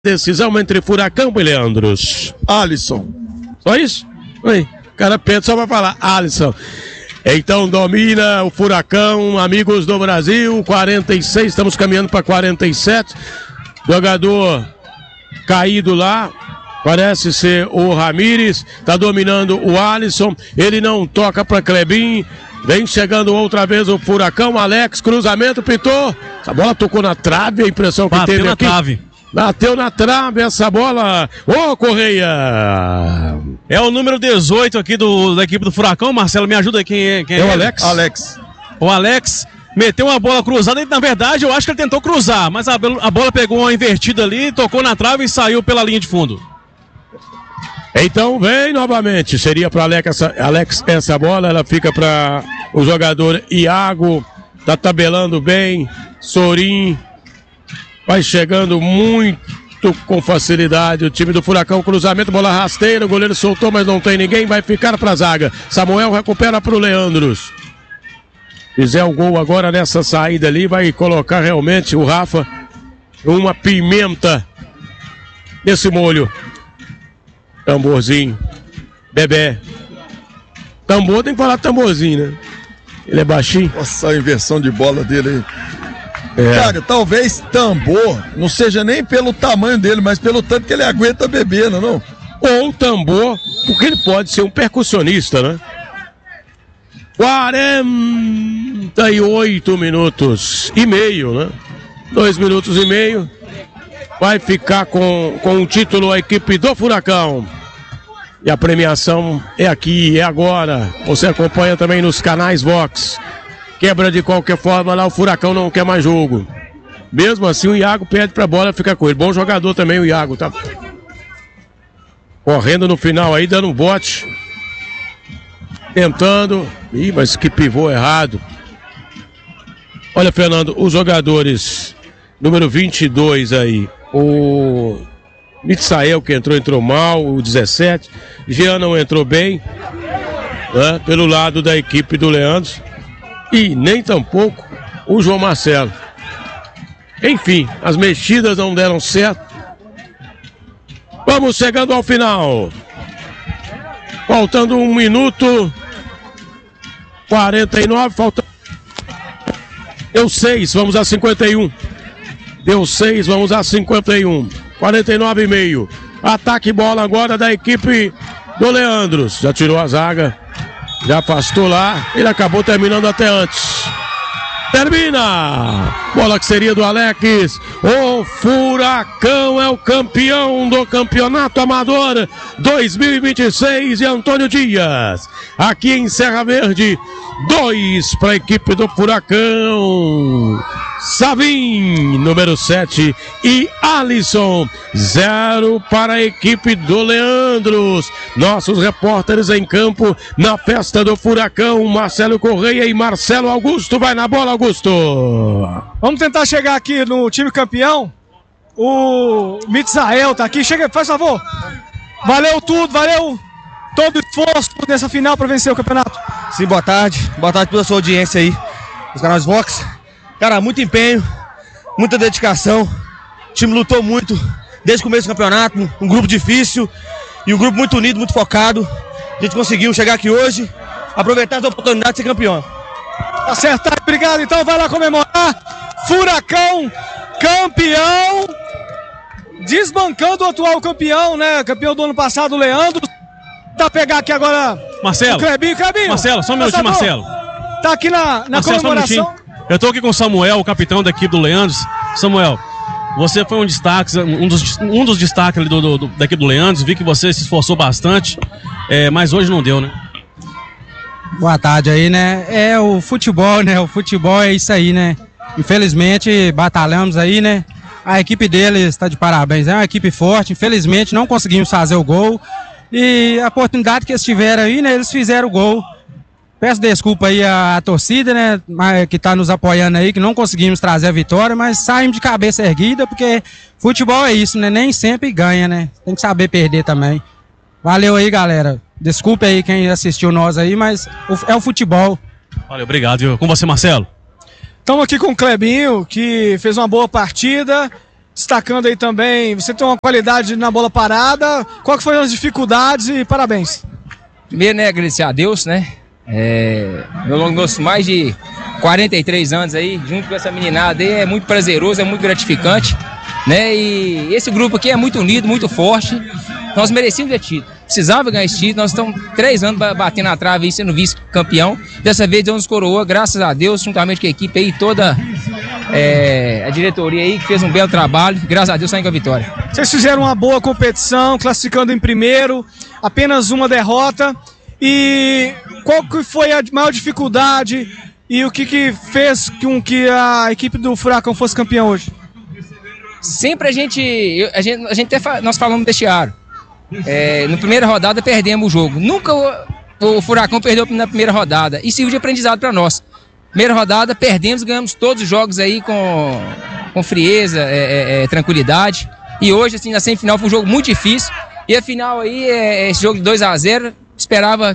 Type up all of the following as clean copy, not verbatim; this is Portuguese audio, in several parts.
Decisão entre Furacão e Leandros. Alisson. Só isso? Oi. O cara pensa só pra falar Alisson. Então domina o Furacão, amigos do Brasil, 46, estamos caminhando para 47. Jogador caído lá, parece ser o Ramires, tá dominando o Alisson, ele não toca para Clebinho, vem chegando outra vez o Furacão, Alex, cruzamento, pitou, a bola tocou na trave, a impressão que teve aqui. Bateu na trave essa bola. Ô, Correia! É o número 18 aqui da equipe do Furacão. Marcelo, me ajuda aí. Quem é o Alex? O Alex meteu uma bola cruzada e, na verdade, eu acho que ele tentou cruzar, mas a bola pegou uma invertida ali, tocou na trave e saiu pela linha de fundo. Então vem novamente. Seria para Alex essa bola. Ela fica para o jogador Iago. Tá tabelando bem. Sorin. Vai chegando muito com facilidade o time do Furacão, cruzamento, bola rasteira, o goleiro soltou, mas não tem ninguém, vai ficar para a zaga. Samuel recupera para o Leandros. Fizer o gol agora nessa saída ali, vai colocar realmente o Rafa uma pimenta nesse molho. Tamborzinho, Bebé. Tambor tem que falar tamborzinho, né? Ele é baixinho. Nossa, a inversão de bola dele aí. Cara, talvez Tambor não seja nem pelo tamanho dele, mas pelo tanto que ele aguenta beber, não? Ou Tambor, porque ele pode ser um percussionista, né? 48 minutos e meio, né? 2 minutos e meio. Vai ficar com o título a equipe do Furacão. E a premiação é aqui, é agora. Você acompanha também nos canais Vox. Quebra de qualquer forma lá, o Furacão não quer mais jogo. Mesmo assim, o Iago pede pra bola ficar com ele. Bom jogador também o Iago, tá? Correndo no final aí, dando um bote. Tentando. Ih, mas que pivô errado. Olha, Fernando, os jogadores. Número 22 aí. O Mitsael que entrou mal. O 17. Jean não entrou bem. Né? Pelo lado da equipe do Leandro. E nem tampouco o João Marcelo. Enfim, as mexidas não deram certo. Vamos chegando ao final. Faltando 1 minuto 49. Deu 6, vamos a 51. Deu 6, vamos a 51. 49,5. Ataque bola agora da equipe do Leandros. Já tirou a zaga. Já afastou lá, ele acabou terminando até antes. Termina! Bola que seria do Alex. O Furacão é o campeão do Campeonato Amador 2026 e Antônio Dias. Aqui em Serra Verde, 2 para a equipe do Furacão. Savin, número 7, e Alisson, 0 para a equipe do Leandros. Nossos repórteres em campo na festa do Furacão, Marcelo Correia e Marcelo Augusto. Vai na bola, Augusto. Vamos tentar chegar aqui no time campeão. O Mitsael tá aqui, chega, faz favor. Valeu tudo, valeu todo o esforço nessa final para vencer o campeonato. Sim, boa tarde pela sua audiência aí nos canais Vox. Cara, muito empenho, muita dedicação, o time lutou muito desde o começo do campeonato, um grupo difícil e um grupo muito unido, muito focado. A gente conseguiu chegar aqui hoje, aproveitar essa oportunidade de ser campeão. Tá certo, tá, obrigado, então vai lá comemorar. Furacão, campeão, desbancando o atual campeão, né, campeão do ano passado, o Leandro. Tá pegar aqui agora Marcelo, o Clebinho. Marcelo, só um minutinho, Marcelo. Tá aqui na Marcelo, comemoração. Eu tô aqui com o Samuel, o capitão da equipe do Leandros. Samuel, você foi um dos destaques ali da equipe do Leandros. Vi que você se esforçou bastante, mas hoje não deu, né? Boa tarde aí, né? É o futebol, né? O futebol é isso aí, né? Infelizmente, batalhamos aí, né? A equipe deles está de parabéns. É uma equipe forte. Infelizmente, não conseguimos fazer o gol. E a oportunidade que eles tiveram aí, né? Eles fizeram o gol. Peço desculpa aí à torcida, né, que tá nos apoiando aí, que não conseguimos trazer a vitória, mas saímos de cabeça erguida, porque futebol é isso, né, nem sempre ganha, né, tem que saber perder também. Valeu aí, galera. Desculpa aí quem assistiu nós aí, mas é o futebol. Valeu, obrigado, viu? Com você, Marcelo. Estamos aqui com o Clebinho, que fez uma boa partida destacando aí também, você tem uma qualidade na bola parada, qual que foram as dificuldades e parabéns. Primeiro, né, agradecer a Deus, né, meu longo mais de 43 anos aí, junto com essa meninada aí, é muito prazeroso, é muito gratificante, né, e esse grupo aqui é muito unido, muito forte, nós merecíamos esse título, precisava ganhar esse título, nós estamos 3 anos batendo na trave aí, sendo vice-campeão, dessa vez Deus nos coroou, graças a Deus, juntamente com a equipe aí, toda a diretoria aí, que fez um belo trabalho, graças a Deus saímos com a vitória. Vocês fizeram uma boa competição, classificando em primeiro, apenas uma derrota, e qual que foi a maior dificuldade e o que fez com que a equipe do Furacão fosse campeão hoje? Sempre nós falamos deste ano. Na primeira rodada perdemos o jogo. Nunca o Furacão perdeu na primeira rodada. E serviu de aprendizado para nós. Primeira rodada, perdemos, ganhamos todos os jogos aí com frieza, tranquilidade. E hoje, assim, na semifinal foi um jogo muito difícil. E a final aí, esse jogo de 2-0, esperava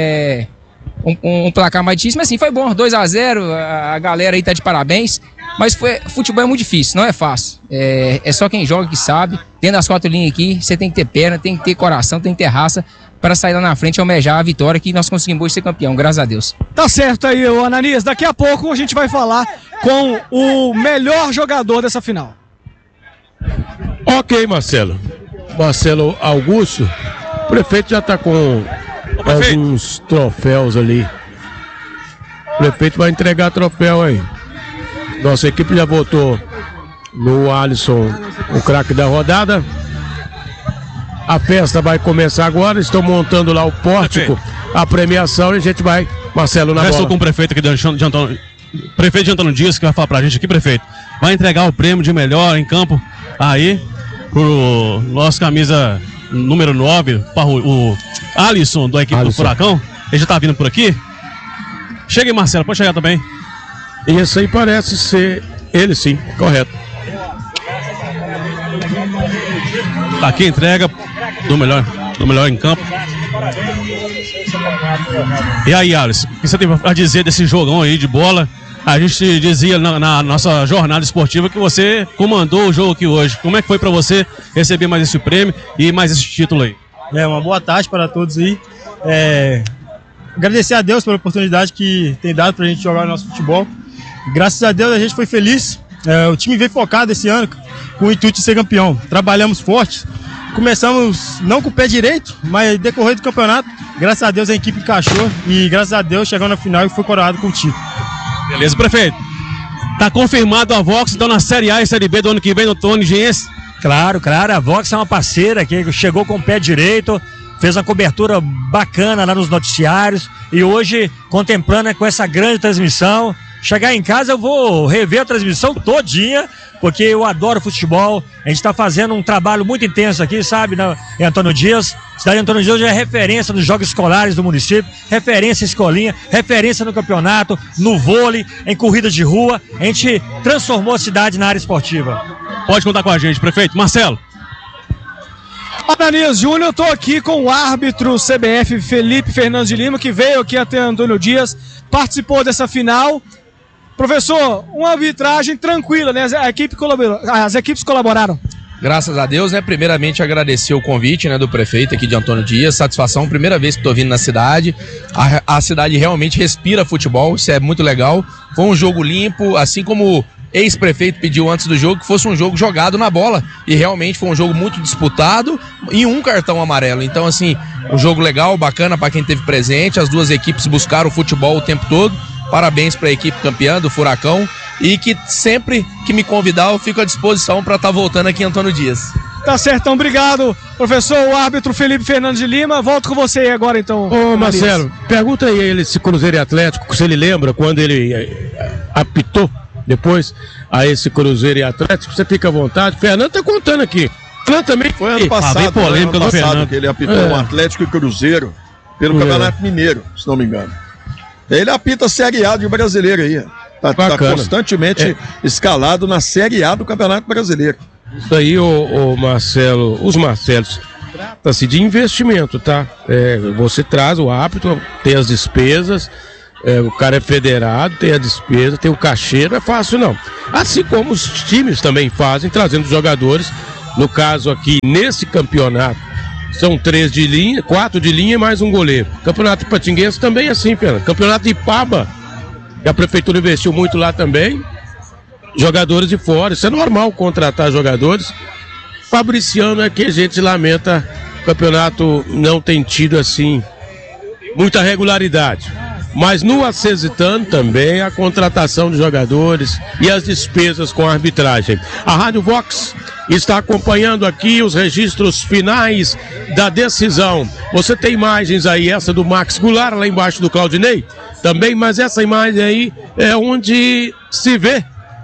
um placar mais difícil, mas assim, foi bom, 2-0, a galera aí tá de parabéns. Mas futebol é muito difícil, não é fácil. É só quem joga que sabe. Dentro das 4 linhas aqui, você tem que ter perna, tem que ter coração, tem que ter raça para sair lá na frente e almejar a vitória que nós conseguimos hoje ser campeão, graças a Deus. Tá certo aí, Ananias. Daqui a pouco a gente vai falar com o melhor jogador dessa final. Ok, Marcelo. Marcelo Augusto, o prefeito já está com alguns troféus ali. O prefeito vai entregar troféu aí. Nossa equipe já votou no Alisson, o craque da rodada. A festa vai começar agora, estão montando lá o pórtico, a premiação, e a gente vai, Marcelo, na bola. Estou com o prefeito aqui de Antônio, prefeito de Antônio Dias, que vai falar pra gente aqui, prefeito. Vai entregar o prêmio de melhor em campo aí pro nosso camisa número 9, o Alisson, da equipe do Furacão. Ele já tá vindo por aqui. Chega aí, Marcelo, pode chegar também. Esse aí parece ser ele, sim, correto. Tá aqui a entrega do melhor em campo. E aí, Alisson, o que você tem a dizer desse jogão aí de bola? A gente dizia na nossa jornada esportiva que você comandou o jogo aqui hoje. Como é que foi para você receber mais esse prêmio e mais esse título aí? Uma boa tarde para todos aí. Agradecer a Deus pela oportunidade que tem dado pra gente jogar o nosso futebol. Graças a Deus a gente foi feliz. O time veio focado esse ano com o intuito de ser campeão. Trabalhamos forte. Começamos não com o pé direito, mas decorrer do campeonato, graças a Deus a equipe encaixou e graças a Deus chegou na final e foi coroado com o título. Beleza, prefeito. Tá confirmado a Vox, então na Série A e Série B do ano que vem no Tony Giense? Claro, a Vox é uma parceira que chegou com o pé direito, fez uma cobertura bacana lá nos noticiários e hoje, contemplando com essa grande transmissão, chegar em casa eu vou rever a transmissão todinha, porque eu adoro futebol. A gente está fazendo um trabalho muito intenso aqui, sabe, em Antônio Dias. A cidade de Antônio Dias já é referência nos jogos escolares do município, referência em escolinha, referência no campeonato, no vôlei, em corrida de rua. A gente transformou a cidade na área esportiva. Pode contar com a gente, prefeito. Marcelo. Ananias Júnior, eu tô aqui com o árbitro CBF Felipe Fernandes de Lima, que veio aqui até Antônio Dias, participou dessa final. Professor, uma arbitragem tranquila, né? As equipes colaboraram. Graças a Deus, né? Primeiramente agradecer o convite, né, do prefeito aqui de Antônio Dias, satisfação, primeira vez que estou vindo na cidade, a cidade realmente respira futebol, isso é muito legal, foi um jogo limpo, assim como o ex-prefeito pediu antes do jogo, que fosse um jogo jogado na bola, e realmente foi um jogo muito disputado e um cartão amarelo, então assim, um jogo legal, bacana para quem esteve presente, as duas equipes buscaram o futebol o tempo todo. Parabéns para a equipe campeã do Furacão e que sempre que me convidar eu fico à disposição para estar voltando aqui em Antônio Dias. Tá certo, então obrigado, professor, o árbitro Felipe Fernandes de Lima. Volto com você aí agora então. Ô Marcelo, pergunta aí a ele se Cruzeiro e Atlético, se ele lembra quando ele apitou depois a esse Cruzeiro e Atlético, você fica à vontade. Fernando tá contando aqui. Fernando também foi ano passado, polêmica do Fernando, que ele apitou um Atlético e Cruzeiro pelo Campeonato Mineiro, se não me engano. Ele apita a Série A de brasileiro aí. Tá constantemente escalado na Série A do Campeonato Brasileiro. Isso aí, o Marcelo, os Marcelos, trata-se de investimento, tá? Você traz o árbitro, tem as despesas, o cara é federado, tem a despesa, tem o cachê, não é fácil não. Assim como os times também fazem, trazendo jogadores. No caso aqui, nesse campeonato, são 3 de linha, 4 de linha e mais um goleiro. Campeonato Patinguense também é assim, Fernando. Campeonato de Ipaba, que a prefeitura investiu muito lá também. Jogadores de fora, isso é normal contratar jogadores. Fabriciano é que a gente lamenta, o campeonato não tem tido assim muita regularidade. Mas no Acesitano também a contratação de jogadores e as despesas com a arbitragem. A Rádio Vox está acompanhando aqui os registros finais da decisão. Você tem imagens aí, essa do Max Goulart lá embaixo do Claudinei também, mas essa imagem aí é onde se vê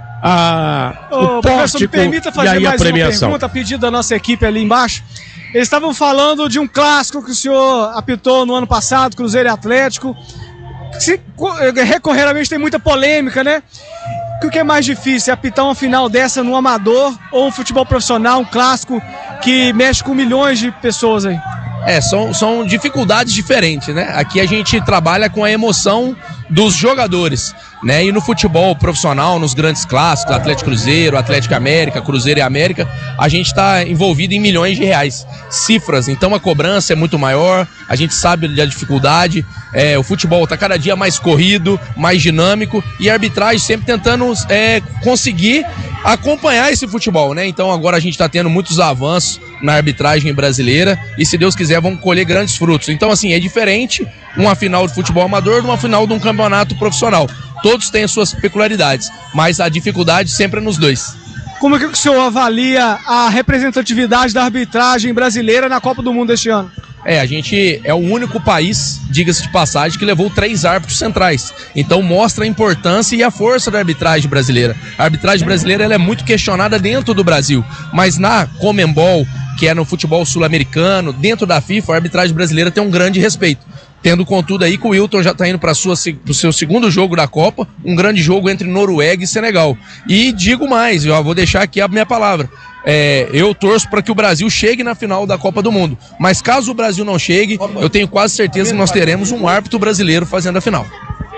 o pórtico me permita fazer e aí mais a premiação. Uma pergunta pedido da nossa equipe ali embaixo. Eles estavam falando de um clássico que o senhor apitou no ano passado, Cruzeiro e Atlético. Recorrentemente tem muita polêmica, né? O que é mais difícil? É apitar uma final dessa no amador ou um futebol profissional, um clássico que mexe com milhões de pessoas aí? São dificuldades diferentes, né? Aqui a gente trabalha com a emoção dos jogadores, né? E no futebol profissional, nos grandes clássicos, Atlético Cruzeiro, Atlético América, Cruzeiro e América, a gente está envolvido em milhões de reais, cifras, então a cobrança é muito maior, a gente sabe da dificuldade, o futebol está cada dia mais corrido, mais dinâmico, e a arbitragem sempre tentando conseguir acompanhar esse futebol, né? Então agora a gente está tendo muitos avanços na arbitragem brasileira e, se Deus quiser, vamos colher grandes frutos. Então, assim, é diferente uma final de futebol amador de uma final de um campeonato profissional. Todos têm as suas peculiaridades, mas a dificuldade sempre é nos dois. Como é que o senhor avalia a representatividade da arbitragem brasileira na Copa do Mundo este ano? A gente é o único país, diga-se de passagem, que levou 3 árbitros centrais. Então mostra a importância e a força da arbitragem brasileira. A arbitragem brasileira ela é muito questionada dentro do Brasil, mas na Conmebol, que é no futebol sul-americano, dentro da FIFA, a arbitragem brasileira tem um grande respeito. Tendo contudo aí que o Wilton já está indo para o seu segundo jogo da Copa, um grande jogo entre Noruega e Senegal. E digo mais, eu vou deixar aqui a minha palavra. Eu torço para que o Brasil chegue na final da Copa do Mundo. Mas caso o Brasil não chegue, eu tenho quase certeza que nós teremos um árbitro brasileiro fazendo a final.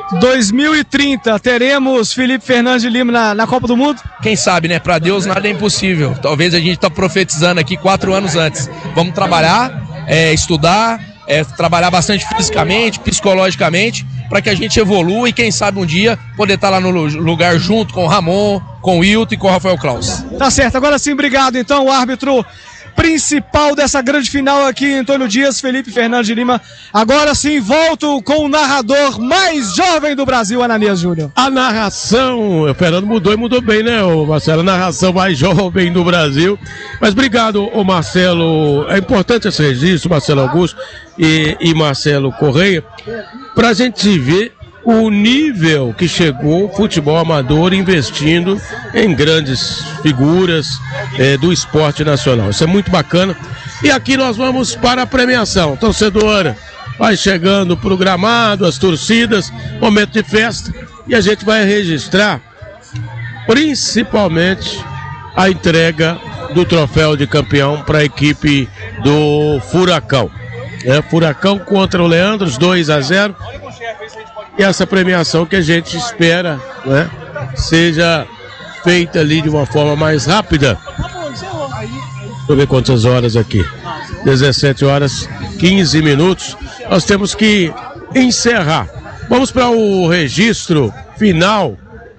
2030, teremos Felipe Fernandes de Lima na Copa do Mundo? Quem sabe, né? Para Deus nada é impossível. Talvez a gente está profetizando aqui 4 anos antes. Vamos trabalhar, estudar, trabalhar bastante fisicamente, psicologicamente, para que a gente evolua e quem sabe um dia poder estar lá no lugar junto com o Ramon, com o Wilton e com o Rafael Claus. Tá certo, agora sim, obrigado. Então, o árbitro principal dessa grande final aqui, Antônio Dias, Felipe Fernandes de Lima. Agora sim, volto com o narrador mais jovem do Brasil, Ananias Júnior. A narração, o Fernando mudou e mudou bem, né, Marcelo? A narração mais jovem do Brasil. Mas obrigado, Marcelo. É importante esse registro, Marcelo Augusto e Marcelo Correia, pra gente ver o nível que chegou o futebol amador investindo em grandes figuras do esporte nacional. Isso é muito bacana. E aqui nós vamos para a premiação. Torcedora vai chegando pro gramado, as torcidas, momento de festa, e a gente vai registrar principalmente a entrega do troféu de campeão para a equipe do Furacão. Furacão contra o Leandros, 2-0. E essa premiação que a gente espera, né, seja feita ali de uma forma mais rápida. Deixa eu ver quantas horas aqui. 17 horas, 15 minutos. Nós temos que encerrar. Vamos para o registro final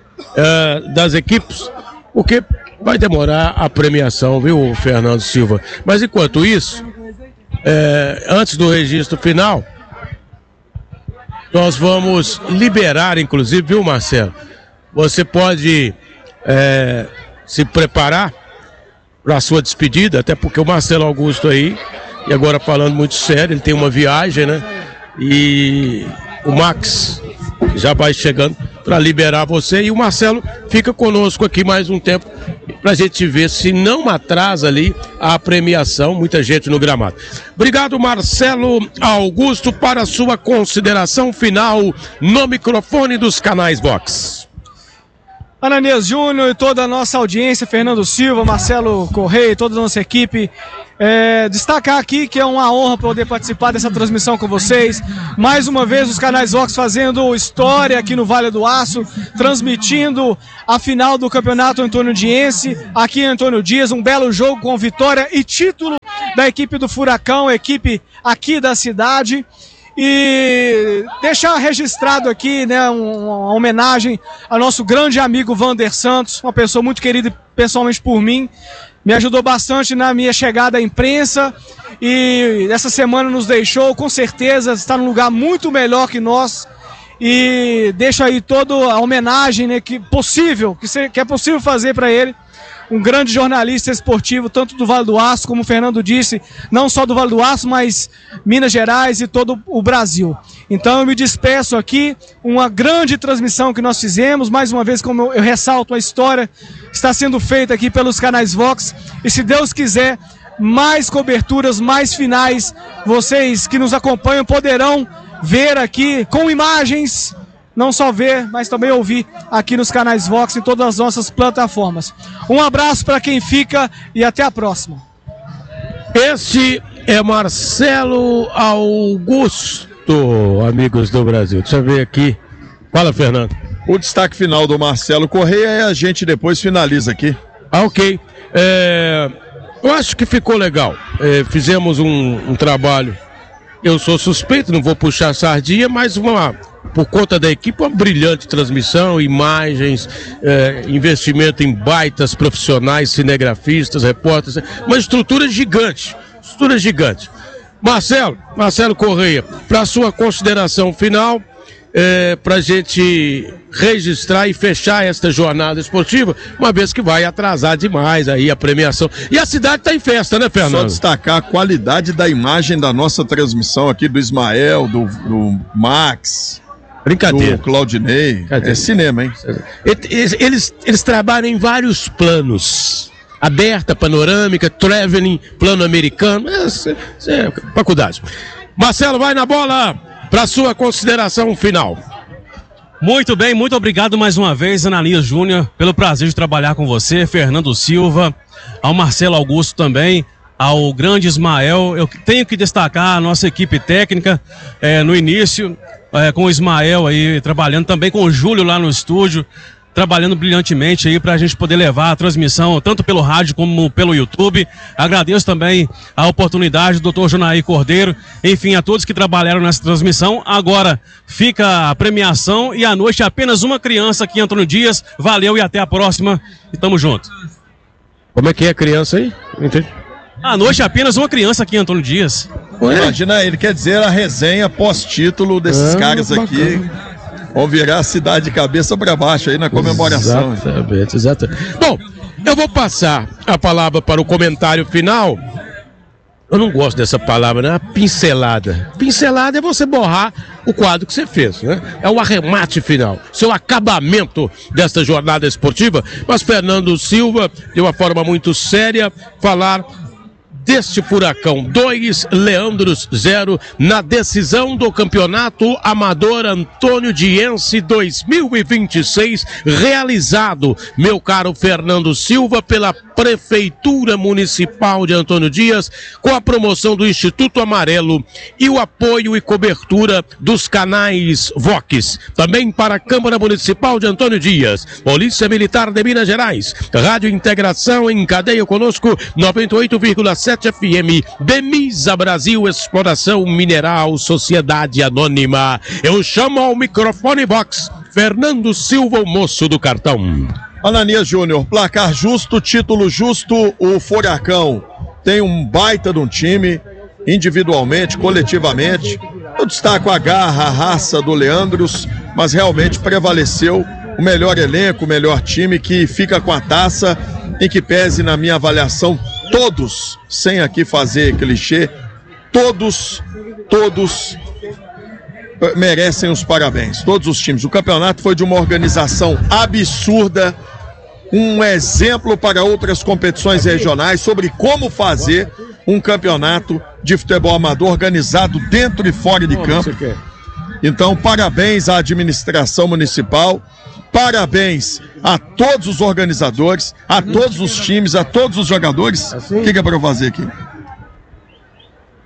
das equipes, porque vai demorar a premiação, viu, Fernando Silva? Mas enquanto isso, antes do registro final, nós vamos liberar, inclusive, viu, Marcelo? Você pode se preparar para a sua despedida, até porque o Marcelo Augusto aí, e agora falando muito sério, ele tem uma viagem, né? E o Max já vai chegando para liberar você, e o Marcelo fica conosco aqui mais um tempo para a gente ver se não atrasa ali a premiação, muita gente no gramado. Obrigado, Marcelo Augusto, para a sua consideração final no microfone dos canais Vox. Ananias Júnior e toda a nossa audiência, Fernando Silva, Marcelo Correia, toda a nossa equipe, Destacar aqui que é uma honra poder participar dessa transmissão com vocês. Mais uma vez os canais Vox fazendo história aqui no Vale do Aço, transmitindo a final do Campeonato Antoniodiense aqui em Antônio Dias, um belo jogo com vitória e título da equipe do Furacão, equipe aqui da cidade. E deixar registrado aqui, né, uma homenagem ao nosso grande amigo Vander Santos, uma pessoa muito querida pessoalmente por mim. Me ajudou bastante na minha chegada à imprensa e essa semana nos deixou, com certeza, está num lugar muito melhor que nós. E deixo aí toda a homenagem, né, que é possível fazer para ele. Um grande jornalista esportivo, tanto do Vale do Aço, como o Fernando disse, não só do Vale do Aço, mas Minas Gerais e todo o Brasil. Então eu me despeço aqui, uma grande transmissão que nós fizemos, mais uma vez, como eu ressalto, a história está sendo feita aqui pelos canais Vox, e se Deus quiser, mais coberturas, mais finais, vocês que nos acompanham poderão ver aqui com imagens, não só ver, mas também ouvir aqui nos canais Vox, em todas as nossas plataformas. Um abraço para quem fica e até a próxima. Este é Marcelo Augusto, amigos do Brasil. Deixa eu ver aqui. Fala, Fernando. O destaque final do Marcelo Correia e a gente depois finaliza aqui. Ok. Eu acho que ficou legal. Fizemos um trabalho. Eu sou suspeito, não vou puxar a sardinha, mas por conta da equipe, uma brilhante transmissão, imagens, investimento em baitas profissionais, cinegrafistas, repórteres, uma estrutura gigante. Marcelo Correia, para sua consideração final, para a gente registrar e fechar esta jornada esportiva, uma vez que vai atrasar demais aí a premiação. E a cidade está em festa, né, Fernando? Só destacar a qualidade da imagem da nossa transmissão aqui, do Ismael, do Max, brincadeira, do Claudinei. É cinema, hein? Eles trabalham em vários planos. Aberta, panorâmica, traveling, plano americano, é faculdade. Marcelo, vai na bola para sua consideração final. Muito bem, muito obrigado mais uma vez, Ananias Júnior, pelo prazer de trabalhar com você, Fernando Silva, ao Marcelo Augusto também, ao grande Ismael. Eu tenho que destacar a nossa equipe técnica no início, com o Ismael aí trabalhando, também com o Júlio lá no estúdio, trabalhando brilhantemente aí para a gente poder levar a transmissão tanto pelo rádio como pelo YouTube. Agradeço também a oportunidade do Dr. Jonaí Cordeiro, enfim, a todos que trabalharam nessa transmissão. Agora fica a premiação e à noite apenas uma criança aqui em Antônio Dias. Valeu e até a próxima e tamo junto. Como é que é a criança aí? Entendi. À noite apenas uma criança aqui em Antônio Dias. Imagina, ele quer dizer a resenha pós-título desses caras aqui. Vão virar a cidade de cabeça para baixo aí na comemoração. Exatamente. Bom, eu vou passar a palavra para o comentário final. Eu não gosto dessa palavra, né? Pincelada. Pincelada é você borrar o quadro que você fez, né? É o arremate final, seu acabamento desta jornada esportiva. Mas Fernando Silva, de uma forma muito séria, falar deste Furacão 2, Leandros 0, na decisão do Campeonato Amador Antoniodiense 2026, realizado, meu caro Fernando Silva, pela Prefeitura Municipal de Antônio Dias, com a promoção do Instituto Amarelo e o apoio e cobertura dos canais Vox. Também para a Câmara Municipal de Antônio Dias, Polícia Militar de Minas Gerais, Rádio Integração em cadeia conosco, 98,7 FM, Demisa Brasil Exploração Mineral Sociedade Anônima. Eu chamo ao microfone Vox, Fernando Silva, o moço do cartão. Ananias Júnior, placar justo, título justo, o Furacão tem um baita de um time, individualmente, coletivamente. Eu destaco a garra, a raça do Leandros, mas realmente prevaleceu o melhor elenco, o melhor time que fica com a taça, em que pese, na minha avaliação, todos, sem aqui fazer clichê, todos merecem os parabéns, todos os times. O campeonato foi de uma organização absurda, um exemplo para outras competições regionais sobre como fazer um campeonato de futebol amador organizado dentro e fora de campo. Então, parabéns à administração municipal, parabéns a todos os organizadores, a todos os times, a todos os jogadores. O que é para eu fazer aqui?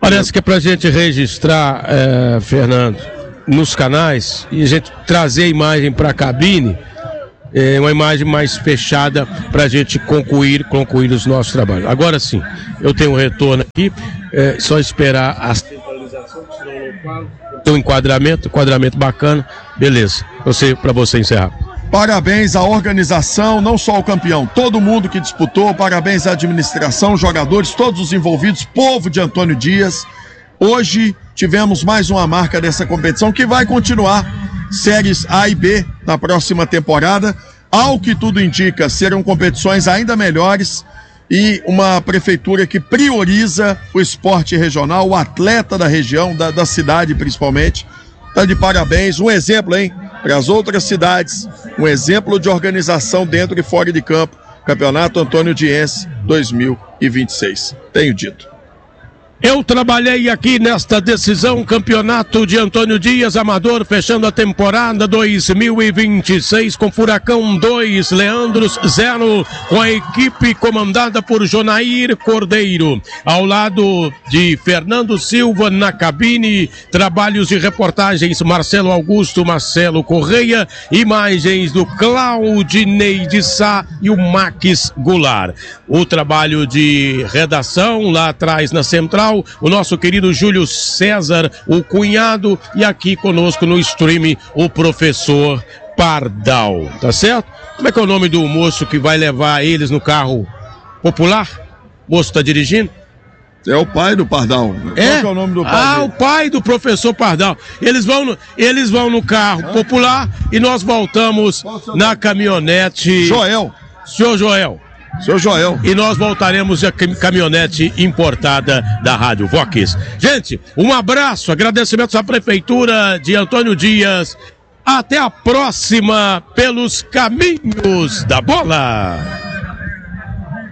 Parece que é pra gente registrar, Fernando, nos canais e a gente trazer a imagem pra cabine, uma imagem mais fechada pra gente concluir os nossos trabalhos. Agora sim, eu tenho um retorno aqui, só esperar a centralização, tem um enquadramento bacana, beleza, pra você encerrar. Parabéns à organização, não só ao campeão, todo mundo que disputou, parabéns à administração, jogadores, todos os envolvidos, povo de Antônio Dias. Hoje tivemos mais uma marca dessa competição que vai continuar, séries A e B na próxima temporada. Ao que tudo indica, serão competições ainda melhores e uma prefeitura que prioriza o esporte regional, o atleta da região, da cidade principalmente. Tá de parabéns, um exemplo, hein, para as outras cidades, um exemplo de organização dentro e fora de campo, Campeonato Antônio Diense 2026. Tenho dito. Eu trabalhei aqui nesta decisão, Campeonato de Antônio Dias Amador, fechando a temporada 2026 com Furacão 2, Leandros 0, com a equipe comandada por Jonair Cordeiro. Ao lado de Fernando Silva na cabine, trabalhos e reportagens Marcelo Augusto, Marcelo Correia, imagens do Claudinei de Sá e o Max Goulart. O trabalho de redação lá atrás na central, o nosso querido Júlio César, o cunhado, e aqui conosco no stream o professor Pardal, tá certo? Como é que é o nome do moço que vai levar eles no carro popular? O moço tá dirigindo? É o pai do Pardal. Qual que é o nome do pai dele? O pai do professor Pardal. Eles vão no carro popular e nós voltamos na caminhonete. Senhor Joel. Seu Joel. E nós voltaremos a caminhonete importada da Rádio Vox. Gente, um abraço, agradecimentos à Prefeitura de Antônio Dias. Até a próxima pelos caminhos da bola.